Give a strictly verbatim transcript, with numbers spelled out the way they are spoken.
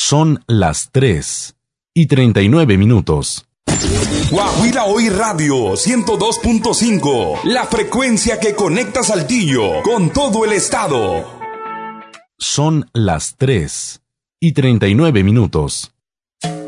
Son las tres y treinta y nueve minutos. Guajira Hoy Radio ciento dos punto cinco, la frecuencia que conecta Saltillo con todo el estado. Son las tres y treinta y nueve minutos.